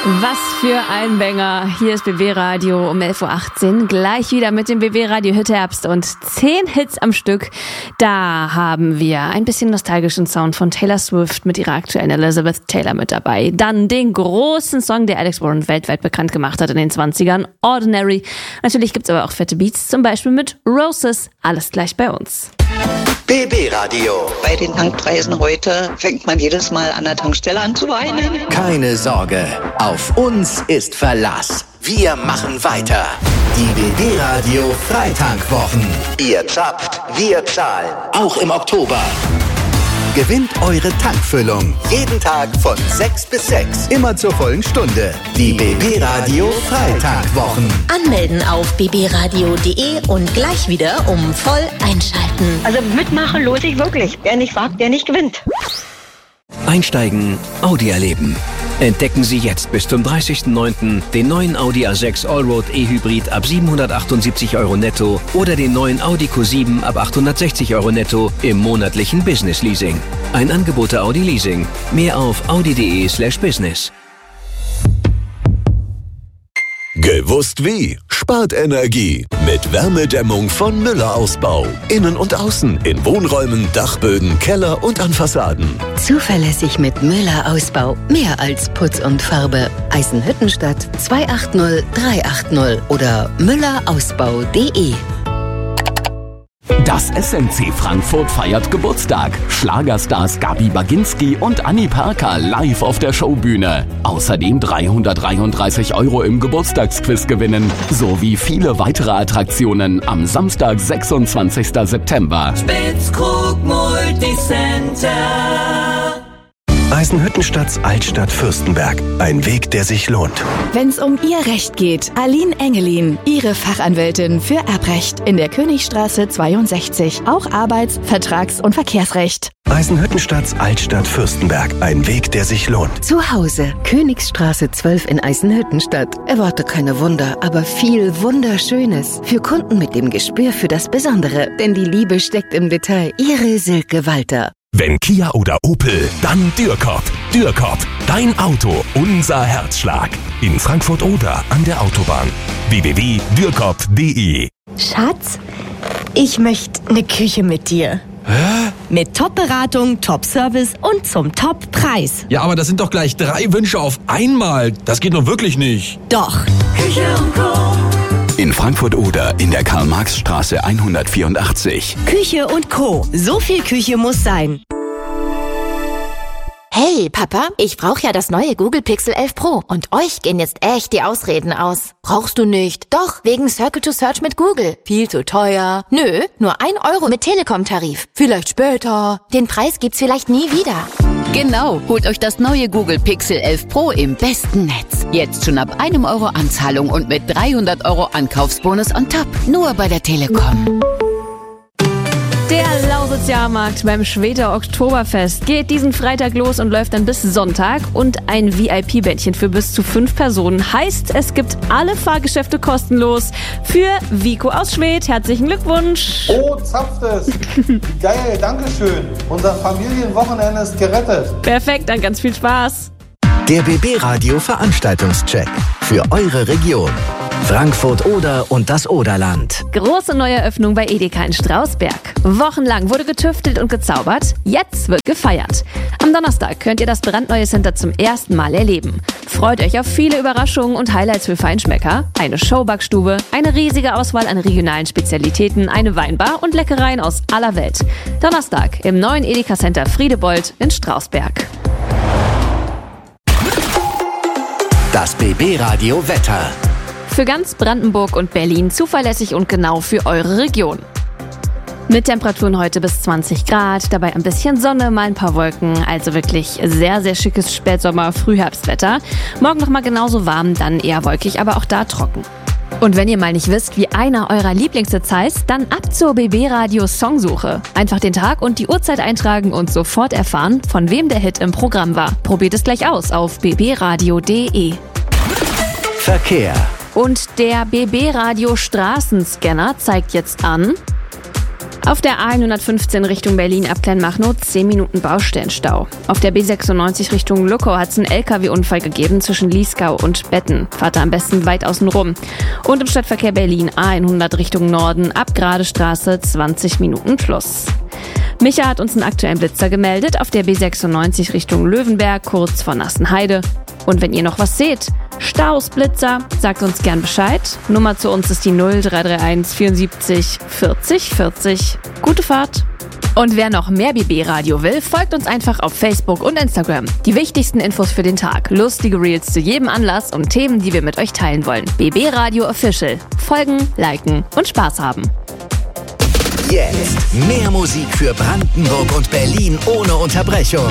Was für ein Banger. Hier ist BB Radio um 11.18 Uhr. Gleich wieder mit dem BB Radio Hit-Herbst und 10 Hits am Stück. Da haben wir ein bisschen nostalgischen Sound von Taylor Swift mit ihrer aktuellen Elizabeth Taylor mit dabei. Dann den großen Song, der Alex Warren weltweit bekannt gemacht hat in den 20ern, Ordinary. Natürlich gibt's aber auch fette Beats, zum Beispiel mit Roses. Alles gleich bei uns. BB Radio. Bei den Tankpreisen heute fängt man jedes Mal an der Tankstelle an zu weinen. Keine Sorge, auf uns ist Verlass. Wir machen weiter. Die BB Radio Freitankwwochen. Ihr zapft, wir zahlen. Auch im Oktober. Gewinnt eure Tankfüllung. Jeden Tag von 6 bis 6. Immer zur vollen Stunde. Die BB Radio Freitankwwochen. Anmelden auf bbradio.de und gleich wieder voll einschalten. Also mitmachen lohnt sich wirklich. Wer nicht wagt, der nicht gewinnt. Einsteigen, Audi erleben. Entdecken Sie jetzt bis zum 30.09. den neuen Audi A6 Allroad E-Hybrid ab 778 € netto oder den neuen Audi Q7 ab 860 € netto im monatlichen Business Leasing. Ein Angebot der Audi Leasing. Mehr auf audi.de/business. Gewusst wie? Spart Energie mit Wärmedämmung von Müller Ausbau. Innen und außen, in Wohnräumen, Dachböden, Keller und an Fassaden. Zuverlässig mit Müller Ausbau. Mehr als Putz und Farbe. Eisenhüttenstadt 280 380 oder müllerausbau.de. Das SNC Frankfurt feiert Geburtstag. Schlagerstars Gabi Baginski und Annie Parker live auf der Showbühne. Außerdem 333 € im Geburtstagsquiz gewinnen. Sowie viele weitere Attraktionen am Samstag, 26. September. Spitzkrug Multicenter. Eisenhüttenstadts Altstadt Fürstenberg. Ein Weg, der sich lohnt. Wenn's um Ihr Recht geht, Aline Engelin, Ihre Fachanwältin für Erbrecht in der Königstraße 62. Auch Arbeits-, Vertrags- und Verkehrsrecht. Eisenhüttenstadts Altstadt Fürstenberg. Ein Weg, der sich lohnt. Zu Hause. Königsstraße 12 in Eisenhüttenstadt. Erwarte keine Wunder, aber viel Wunderschönes. Für Kunden mit dem Gespür für das Besondere. Denn die Liebe steckt im Detail. Ihre Silke Walter. Wenn Kia oder Opel, dann Dürkop. Dürkop, dein Auto, unser Herzschlag. In Frankfurt-Oder an der Autobahn. www.dürkop.de. Schatz, ich möchte eine Küche mit dir. Hä? Mit Top-Beratung, Top-Service und zum Top-Preis. Ja, aber das sind doch gleich 3 Wünsche auf einmal. Das geht doch wirklich nicht. Doch. Küche und Co. In Frankfurt-Oder in der Karl-Marx-Straße 184. Küche und Co. So viel Küche muss sein. Hey, Papa, ich brauche ja das neue Google Pixel 11 Pro. Und euch gehen jetzt echt die Ausreden aus. Brauchst du nicht? Doch, wegen Circle to Search mit Google. Viel zu teuer. Nö, nur 1 € mit Telekom-Tarif. Vielleicht später. Den Preis gibt's vielleicht nie wieder. Genau, holt euch das neue Google Pixel 11 Pro im besten Netz. Jetzt schon ab 1 € Anzahlung und mit 300 € Ankaufsbonus on top. Nur bei der Telekom. Der Lausitz-Jahrmarkt beim Schweder Oktoberfest geht diesen Freitag los und läuft dann bis Sonntag. Und ein VIP-Bettchen für bis zu 5 Personen heißt, es gibt alle Fahrgeschäfte kostenlos für Vico aus Schwedt. Herzlichen Glückwunsch. Oh, zapft es. Geil, dankeschön. Unser Familienwochenende ist gerettet. Perfekt, dann ganz viel Spaß. Der BB Radio Veranstaltungscheck für eure Region. Frankfurt-Oder und das Oderland. Große Neueröffnung bei Edeka in Strausberg. Wochenlang wurde getüftelt und gezaubert. Jetzt wird gefeiert. Am Donnerstag könnt ihr das brandneue Center zum ersten Mal erleben. Freut euch auf viele Überraschungen und Highlights für Feinschmecker, eine Showbackstube, eine riesige Auswahl an regionalen Spezialitäten, eine Weinbar und Leckereien aus aller Welt. Donnerstag im neuen Edeka Center Friedebold in Strausberg. Das BB Radio Wetter. Für ganz Brandenburg und Berlin zuverlässig und genau für eure Region. Mit Temperaturen heute bis 20 Grad, dabei ein bisschen Sonne, mal ein paar Wolken. Also wirklich sehr, sehr schickes Spätsommer-Frühherbstwetter. Morgen nochmal genauso warm, dann eher wolkig, aber auch da trocken. Und wenn ihr mal nicht wisst, wie einer eurer Lieblingshits heißt, dann ab zur BB Radio Songsuche. Einfach den Tag und die Uhrzeit eintragen und sofort erfahren, von wem der Hit im Programm war. Probiert es gleich aus auf bbradio.de. Verkehr. Und der BB Radio Straßenscanner zeigt jetzt an Auf der A115 Richtung Berlin ab Kleinmachnow 10 Minuten Baustellenstau. Auf der B96 Richtung Luckau hat es einen LKW-Unfall gegeben zwischen Liesgau und Betten. Fahrt da am besten weit außen rum. Und im Stadtverkehr Berlin A100 Richtung Norden ab Gradestraße 20 Minuten plus. Micha hat uns einen aktuellen Blitzer gemeldet auf der B96 Richtung Löwenberg, kurz vor Nassenheide. Und wenn ihr noch was seht, Staus, Blitzer, sagt uns gern Bescheid. Nummer zu uns ist die 0331 74 40 40. Gute Fahrt! Und wer noch mehr BB-Radio will, folgt uns einfach auf Facebook und Instagram. Die wichtigsten Infos für den Tag, lustige Reels zu jedem Anlass und Themen, die wir mit euch teilen wollen. BB-Radio Official. Folgen, liken und Spaß haben. Jetzt mehr Musik für Brandenburg und Berlin ohne Unterbrechung.